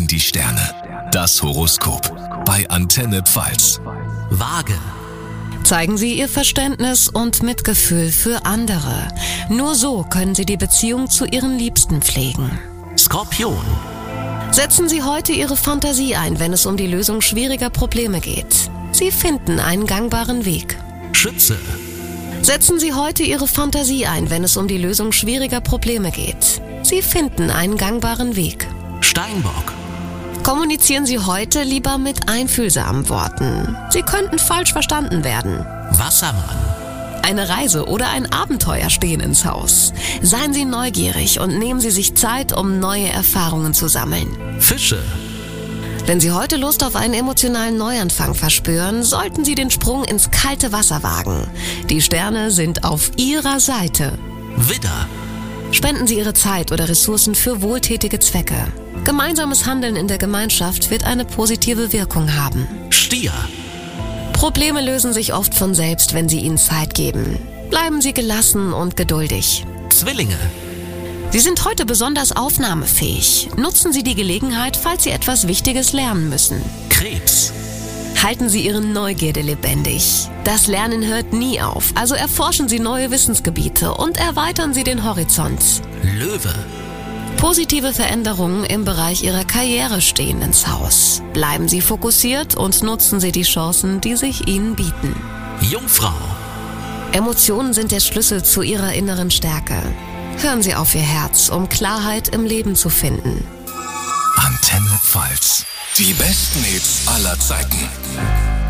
sagen die Sterne. Das Horoskop bei Antenne Pfalz. Waage. Zeigen Sie Ihr Verständnis und Mitgefühl für andere. Nur so können Sie die Beziehung zu Ihren Liebsten pflegen. Skorpion. Setzen Sie heute Ihre Fantasie ein, wenn es um die Lösung schwieriger Probleme geht. Sie finden einen gangbaren Weg. Schütze. Setzen Sie heute Ihre Fantasie ein, wenn es um die Lösung schwieriger Probleme geht. Sie finden einen gangbaren Weg. Steinbock. Kommunizieren Sie heute lieber mit einfühlsamen Worten. Sie könnten falsch verstanden werden. Wassermann. Eine Reise oder ein Abenteuer stehen ins Haus. Seien Sie neugierig und nehmen Sie sich Zeit, um neue Erfahrungen zu sammeln. Fische. Wenn Sie heute Lust auf einen emotionalen Neuanfang verspüren, sollten Sie den Sprung ins kalte Wasser wagen. Die Sterne sind auf Ihrer Seite. Widder. Spenden Sie Ihre Zeit oder Ressourcen für wohltätige Zwecke. Gemeinsames Handeln in der Gemeinschaft wird eine positive Wirkung haben. Stier. Probleme lösen sich oft von selbst, wenn Sie ihnen Zeit geben. Bleiben Sie gelassen und geduldig. Zwillinge. Sie sind heute besonders aufnahmefähig. Nutzen Sie die Gelegenheit, falls Sie etwas Wichtiges lernen müssen. Krebs. Halten Sie Ihre Neugierde lebendig. Das Lernen hört nie auf, also erforschen Sie neue Wissensgebiete und erweitern Sie den Horizont. Löwe. Positive Veränderungen im Bereich Ihrer Karriere stehen ins Haus. Bleiben Sie fokussiert und nutzen Sie die Chancen, die sich Ihnen bieten. Jungfrau. Emotionen sind der Schlüssel zu Ihrer inneren Stärke. Hören Sie auf Ihr Herz, um Klarheit im Leben zu finden. Antenne Pfalz. Die besten Hits aller Zeiten.